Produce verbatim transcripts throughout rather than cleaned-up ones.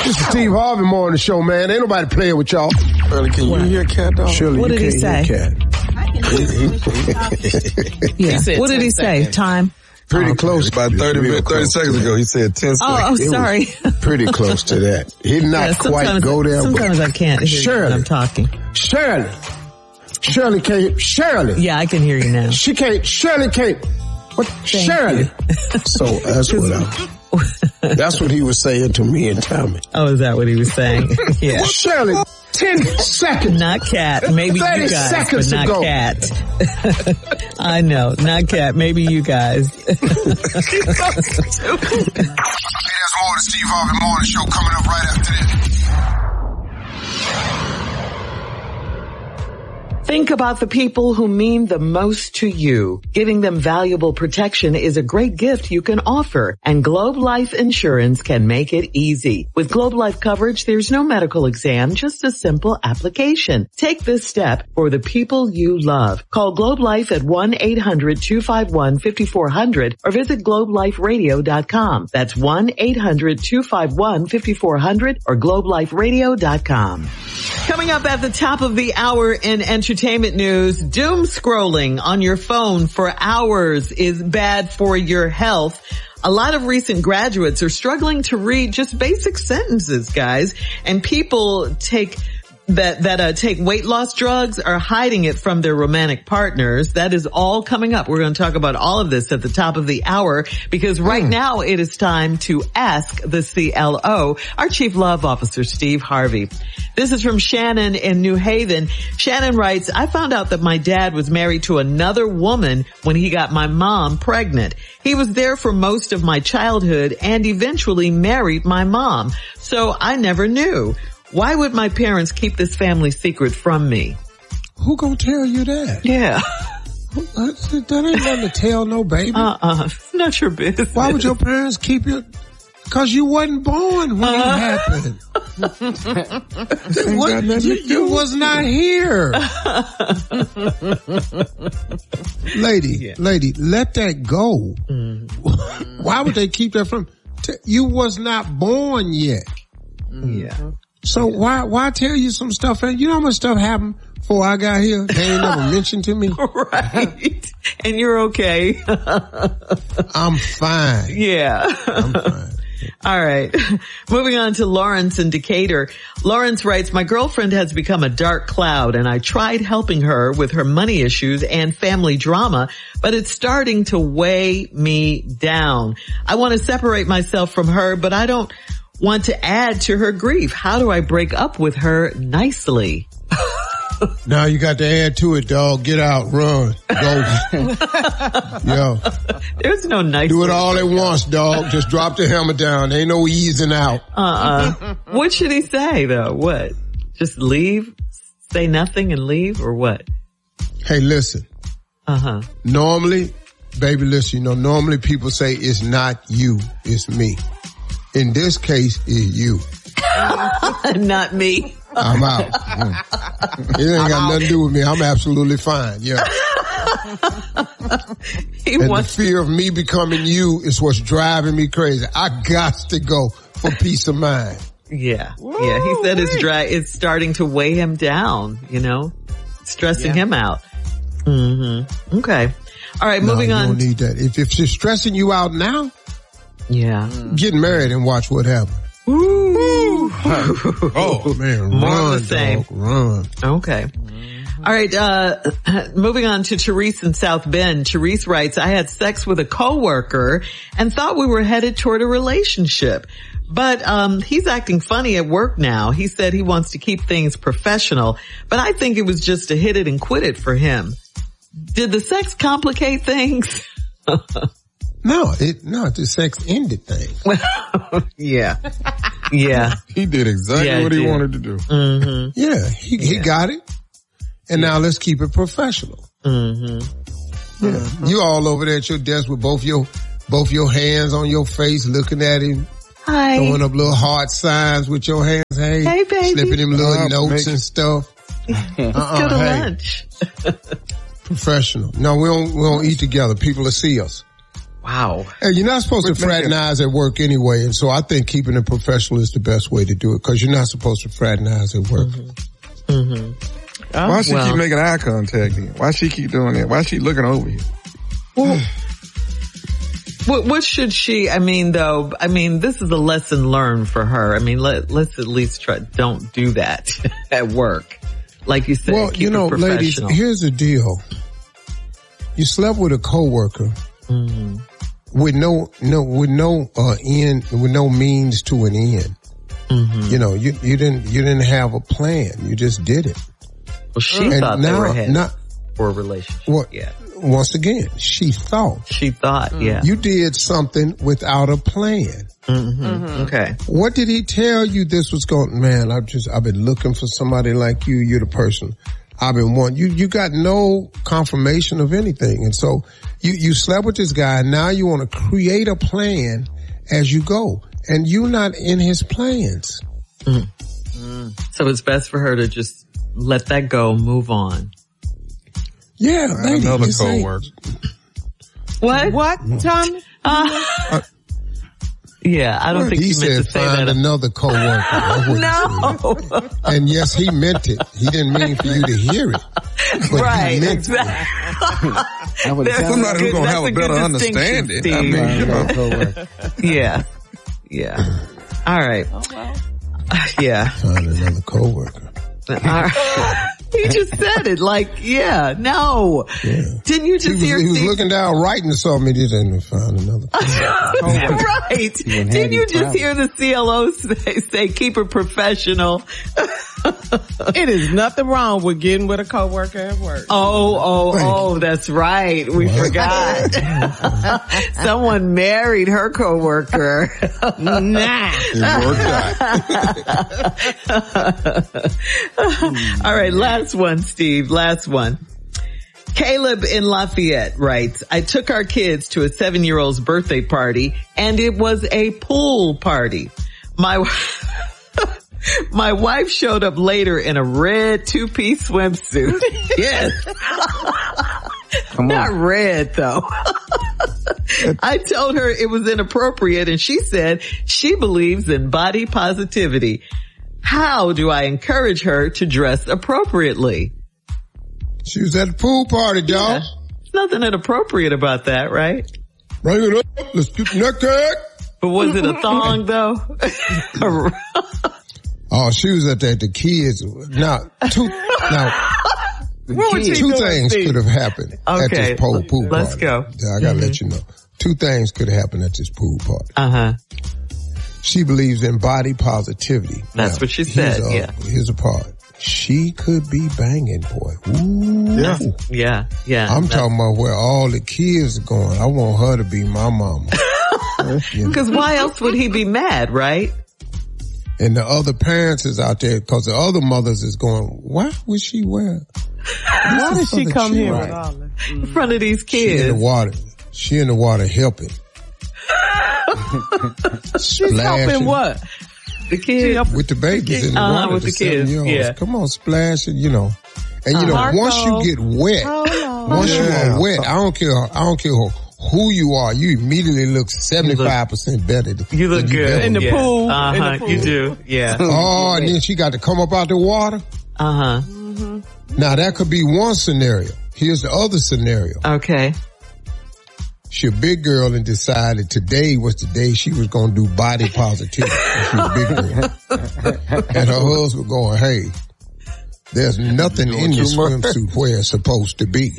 This is Steve Harvey Morning Show, man. Ain't nobody playing with y'all. Shirley, can you hear Cat, dog? Shirley, what you did he can't say? hear Cat. Yeah. What did he say? Time? Pretty oh, close. About thirty, minutes, thirty seconds ago, he said ten oh, seconds. Oh, sorry. Pretty close to that. He did not yeah, quite go there. Sometimes I can't hear Shirley, you when I'm talking. Shirley. Shirley can't. Shirley. Yeah, I can hear you now. She can't. Shirley can't. What? Thank Shirley. So that's what I, that's what he was saying to me and Tommy. Oh, is that what he was saying? Yeah. Shirley, ten seconds. Not Cat. Maybe you guys, seconds but not ago. Cat. I know. Not Cat. Maybe you guys. Hey, there's more of the Steve Harvey Morning Show coming up right after this. Think about the people who mean the most to you. Giving them valuable protection is a great gift you can offer, and Globe Life Insurance can make it easy. With Globe Life coverage, there's no medical exam, just a simple application. Take this step for the people you love. Call Globe Life at one eight hundred two five one five four zero zero or visit globe life radio dot com. That's one eight hundred two five one five four zero zero or globe life radio dot com. Coming up at the top of the hour in entertainment news, doom scrolling on your phone for hours is bad for your health. A lot of recent graduates are struggling to read just basic sentences, guys, and people take that that uh, take weight loss drugs are hiding it from their romantic partners. That is all coming up. We're going to talk about all of this at the top of the hour because right mm. now it is time to ask the C L O, our Chief Love Officer, Steve Harvey. This is from Shannon in New Haven. Shannon writes, I found out that my dad was married to another woman when he got my mom pregnant. He was there for most of my childhood and eventually married my mom. So I never knew. Why would my parents keep this family secret from me? Who gonna tell you that? Yeah. That ain't nothing to tell no baby. Uh-uh. It's not your business. Why would your parents keep you? Because you wasn't born when uh-huh. it happened. what, you, you was not here. lady, yeah. lady, let that go. Mm-hmm. Why would they keep that from? You was not born yet. Yeah. So why, why tell you some stuff? You know how much stuff happened before I got here? They ain't never mentioned to me. Right. And you're okay. I'm fine. Yeah. I'm fine. All right. Moving on to Lawrence in Decatur. Lawrence writes, my girlfriend has become a dark cloud and I tried helping her with her money issues and family drama, but it's starting to weigh me down. I want to separate myself from her, but I don't want to add to her grief. How do I break up with her nicely? Now you got to add to it, dog. Get out, run, go. Yo. There's no nice. Do it all at once, dog. Just drop the hammer down. Ain't no easing out. Uh-uh. What should he say though? What? Just leave? Say nothing and leave or what? Hey, listen. Uh-huh. Normally, baby, listen, you know, normally people say it's not you, it's me. In this case, it's you. Not me. I'm out. Mm. It ain't I'm got out. Nothing to do with me. I'm absolutely fine. Yeah. he and wants- the fear of me becoming you is what's driving me crazy. I got to go for peace of mind. Yeah. Whoa, yeah. He said it's dry. It's starting to weigh him down, you know, stressing yeah. him out. Mm-hmm. Okay. All right. No, moving you on. Don't need that. If, if she's stressing you out now, yeah, get married and watch what happens. Ooh. Oh man, More run, of the same. Dog, run. Okay. All right, uh, moving on to Therese in South Bend. Therese writes, I had sex with a coworker and thought we were headed toward a relationship. But, um, he's acting funny at work now. He said he wants to keep things professional, but I think it was just a hit it and quit it for him. Did the sex complicate things? No, it, no, the sex ended things. Yeah. Yeah. He did exactly yeah, what he did. wanted to do. Mm-hmm. Yeah, he, he yeah. got it. And yeah. now let's keep it professional. Mm-hmm. Yeah. Mm-hmm. You all over there at your desk with both your, both your hands on your face looking at him. Hi. Throwing up little heart signs with your hands. Hey, hey baby. Slipping him little uh, notes make... and stuff. Let's uh-uh, go to hey. lunch. Professional. No, we don't, we don't eat together. People will see us. Wow. And you're not supposed We're to fraternize thinking. at work anyway, and so I think keeping it professional is the best way to do it, because you're not supposed to fraternize at work. Mm-hmm. Mm-hmm. Oh, Why she well. keep making eye contact then? Why she keep doing that? Why she looking over you? Well, what, what should she, I mean, though, I mean, this is a lesson learned for her. I mean, let, let's at least try, don't do that at work. Like you said, well, keep you know, it ladies, here's the deal. You slept with a coworker mm-hmm. with no, no, with no, uh, end, with no means to an end. Mm-hmm. You know, you, you didn't, you didn't have a plan. You just did it. Well, she and thought now, they were headed not, for a relationship. Well, yeah. Once again, she thought. She thought, mm-hmm. yeah. You did something without a plan. Mm-hmm. Mm-hmm. Okay. What did he tell you this was going, man, I've just, I've been looking for somebody like you. You're the person I've been wanting. You, you got no confirmation of anything. And so you, you slept with this guy, and now you want to create a plan as you go. And you're not in his plans. Mm. Mm. So it's best for her to just let that go, move on. Yeah, lady, another co-worker. What? What, Tommy? Uh, yeah, I don't think he you meant said to say find that. another co-worker. No. And yes, he meant it. He didn't mean for you to hear it. But right, he meant exactly. It. Somebody who's going to have a, a better understanding. Steve. I mean, you know. Yeah. Yeah. All right. Oh, well. Uh, yeah. Find another co-worker. All right. He just said it like, yeah, no. Yeah. Didn't you just he was, hear He was Steve? looking down writing something. He didn't find another. Right. Didn't you just problem. hear the C L O say, say keep it professional? It is nothing wrong with getting with a coworker at work. Oh, oh, Thank oh, you. That's right. We what? forgot. Someone married her coworker. Nah. It worked out. All right, last one, Steve. Last one. Caleb in Lafayette writes, I took our kids to a seven-year-old's birthday party, and it was a pool party. My My wife showed up later in a red two-piece swimsuit. Yes. Not red, though. I told her it was inappropriate, and she said she believes in body positivity. How do I encourage her to dress appropriately? She was at the pool party, dog. Yeah. There's nothing inappropriate about that, right? Bring it up. Let's get the neck tag. But was it a thong, though? Oh, she was at that. The kids. Now, two, now, kids, two doing, things Steve? could have happened okay. at this pool, pool party. Let's go. I gotta mm-hmm. let you know. Two things could have happened at this pool party. Uh-huh. She believes in body positivity. That's now, what she said, here's a, yeah. Here's a part. She could be banging, boy. Ooh. Yeah, yeah, yeah. I'm talking about where all the kids are going. I want her to be my mama. Because why else would he be mad, right? And the other parents is out there because the other mothers is going, why would she wear? Why did she come here with all this? Mm-hmm. In front of these kids? She in the water. She in the water helping. She's helping what? The kids. With the babies the in the uh-huh, water. With the, the kids, yeah. Come on, splash it, you know. And you know, Marco. once you get wet, oh, no. once yeah. you are wet, I don't care, I don't care who, who you are, you immediately look seventy-five percent better than you look than good. You in, the yeah. pool. Uh-huh, in the pool. You do, yeah. Oh, and then she got to come up out the water? Uh-huh. Mm-hmm. Now that could be one scenario. Here's the other scenario. Okay. She a big girl and decided today was the day she was going to do body positivity. She was a big girl. And her husband going, hey, there's nothing in your swimsuit where it's supposed to be.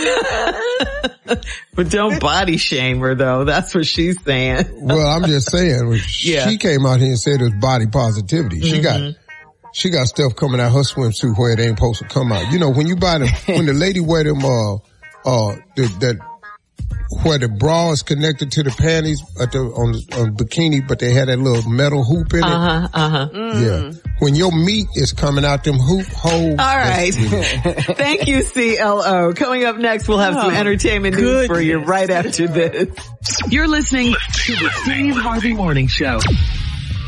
But don't body shame her, though. That's what she's saying. Well, I'm just saying, yeah. She came out here and said it was body positivity. She mm-hmm. got she got stuff coming out her swimsuit where it ain't supposed to come out. You know, when you buy them, when the lady wear them, uh, uh, the, that, where the bra is connected to the panties at the, on the on bikini, but they had that little metal hoop in it. Uh-huh, uh-huh. Mm. Yeah. When your meat is coming out them hoop holes. All right. Thank you, C L O. Coming up next, we'll have oh, some entertainment news goodness. for you right after this. You're listening to the Steve Harvey Morning Show.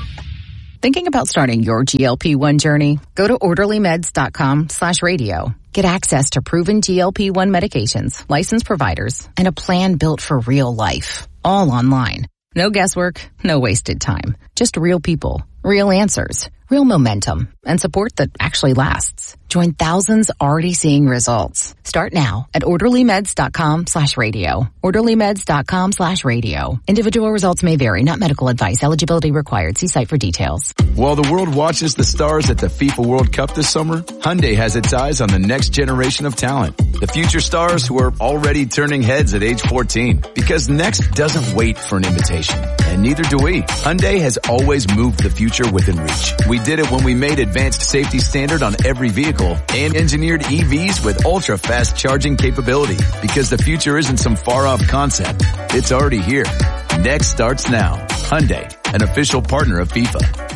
Thinking about starting your G L P one journey? Go to orderly meds dot com slash radio. Get access to proven G L P one medications, licensed providers, and a plan built for real life. All online. No guesswork, no wasted time. Just real people, real answers, real momentum, and support that actually lasts. Join thousands already seeing results. Start now at orderlymeds.com slash radio. orderlymeds.com slash radio. Individual results may vary, not medical advice. Eligibility required. See site for details. While the world watches the stars at the FIFA World Cup this summer, Hyundai has its eyes on the next generation of talent. The future stars who are already turning heads at age fourteen. Because next doesn't wait for an invitation. And neither do we. Hyundai has always moved the future within reach. We did it when we made advanced safety standard on every vehicle and engineered E Vs with ultra-fast charging capability. Because the future isn't some far-off concept. It's already here. Next starts now. Hyundai, an official partner of FIFA.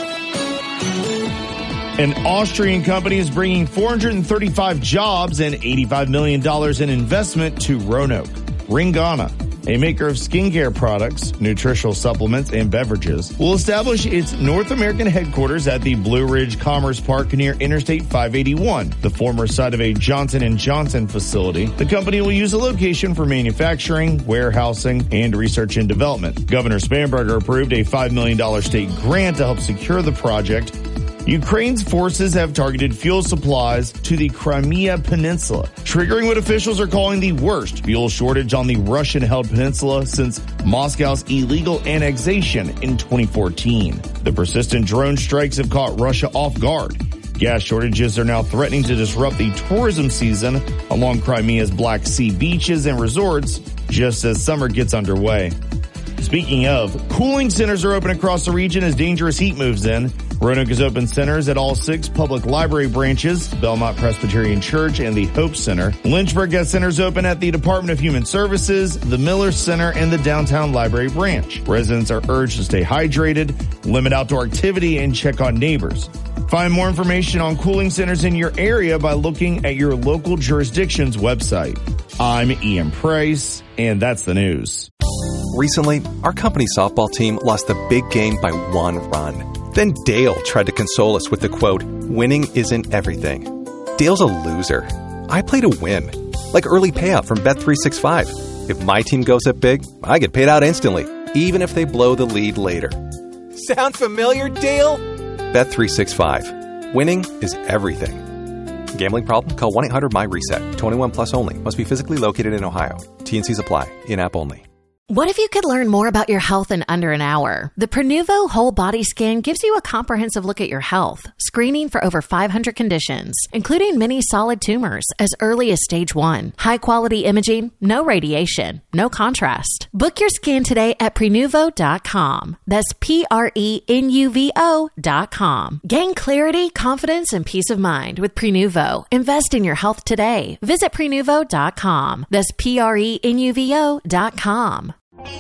An Austrian company is bringing four hundred thirty-five jobs and eighty-five million dollars in investment to Roanoke. Ringana, a maker of skincare products, nutritional supplements, and beverages, will establish its North American headquarters at the Blue Ridge Commerce Park near Interstate five eighty-one, the former site of a Johnson and Johnson facility. The company will use the location for manufacturing, warehousing, and research and development. Governor Spanberger approved a five million dollars state grant to help secure the project. Ukraine's forces have targeted fuel supplies to the Crimea Peninsula, triggering what officials are calling the worst fuel shortage on the Russian-held peninsula since Moscow's illegal annexation in twenty fourteen. The persistent drone strikes have caught Russia off guard. Gas shortages are now threatening to disrupt the tourism season along Crimea's Black Sea beaches and resorts just as summer gets underway. Speaking of, cooling centers are open across the region as dangerous heat moves in. Roanoke has opened centers at all six public library branches, Belmont Presbyterian Church and the Hope Center. Lynchburg has centers open at the Department of Human Services, the Miller Center, and the Downtown Library branch. Residents are urged to stay hydrated, limit outdoor activity, and check on neighbors. Find more information on cooling centers in your area by looking at your local jurisdiction's website. I'm Ian Price, and that's the news. Recently, our company softball team lost the big game by one run. Then Dale tried to console us with the quote, "Winning isn't everything." Dale's a loser. I play to win. Like early payout from Bet three sixty-five. If my team goes up big, I get paid out instantly, even if they blow the lead later. Sound familiar, Dale? Bet three sixty-five. Winning is everything. Gambling problem? Call one eight hundred M Y reset. twenty-one plus only. Must be physically located in Ohio. T and Cs apply. In-app only. What if you could learn more about your health in under an hour? The Prenuvo Whole Body Scan gives you a comprehensive look at your health, screening for over five hundred conditions, including many solid tumors as early as stage one. High quality imaging, no radiation, no contrast. Book your scan today at Prenuvo dot com. That's P R E N U V O dot com. Gain clarity, confidence, and peace of mind with Prenuvo. Invest in your health today. Visit Prenuvo dot com. That's P R E N U V O dot com.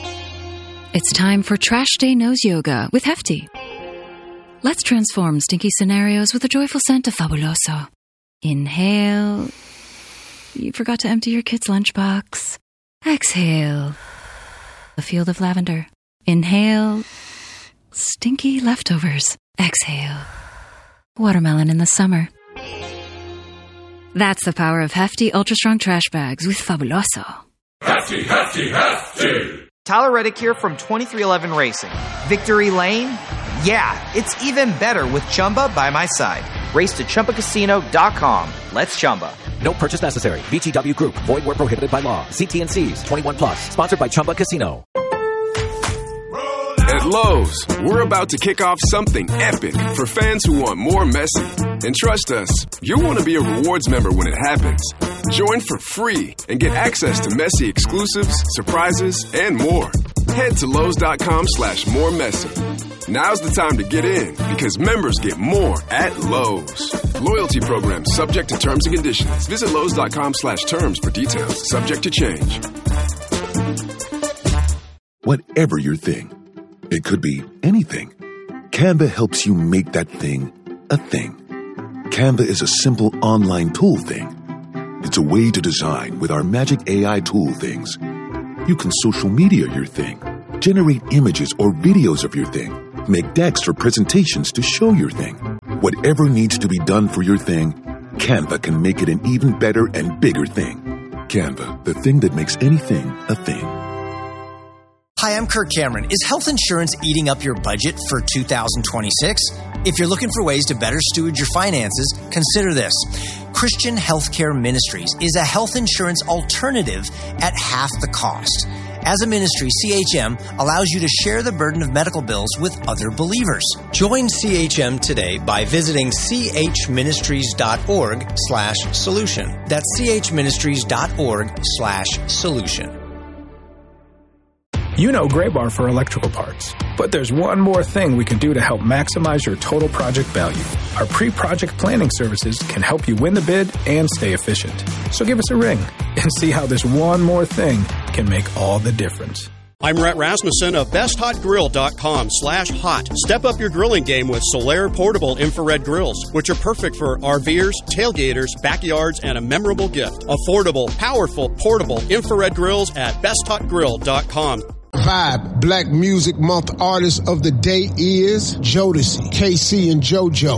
It's time for Trash Day Nose Yoga with Hefty. Let's transform stinky scenarios with a joyful scent of Fabuloso. Inhale. You forgot to empty your kid's lunchbox. Exhale. A field of lavender. Inhale. Stinky leftovers. Exhale. Watermelon in the summer. That's the power of Hefty Ultra Strong Trash Bags with Fabuloso. Hefty, Hefty, Hefty! Tyler Reddick here from twenty-three eleven Racing. Victory Lane? Yeah, it's even better with Chumba by my side. Race to Chumba Casino dot com. Let's Chumba. No purchase necessary. V G W Group. Void where prohibited by law. See T and C's. twenty-one plus. Sponsored by Chumba Casino. At Lowe's, we're about to kick off something epic for fans who want more Messi. And trust us, you'll want to be a rewards member when it happens. Join for free and get access to Messi exclusives, surprises, and more. Head to Lowe's.com slash more Messi. Now's the time to get in because members get more at Lowe's. Loyalty program subject to terms and conditions. Visit Lowe's.com slash terms for details. Subject to change. Whatever your thing, it could be anything. Canva helps you make that thing a thing. Canva is a simple online tool thing. It's a way to design with our magic A I tool things. You can social media your thing, generate images or videos of your thing, make decks or presentations to show your thing. Whatever needs to be done for your thing, Canva can make it an even better and bigger thing. Canva, the thing that makes anything a thing. Hi, I'm Kirk Cameron. Is health insurance eating up your budget for two thousand twenty-six? If you're looking for ways to better steward your finances, consider this. Christian Healthcare Ministries is a health insurance alternative at half the cost. As a ministry, C H M allows you to share the burden of medical bills with other believers. Join C H M today by visiting chministries.org slash solution. That's chministries.org slash solution. You know Graybar for electrical parts, but there's one more thing we can do to help maximize your total project value. Our pre-project planning services can help you win the bid and stay efficient. So give us a ring and see how this one more thing can make all the difference. I'm Rhett Rasmussen of best hot grill dot com slash hot. Step up your grilling game with Solaire portable infrared grills, which are perfect for RVers, tailgaters, backyards, and a memorable gift. Affordable, powerful, portable infrared grills at best hot grill dot com. Vibe Black Music Month artist of the day is Jodeci, K C and JoJo.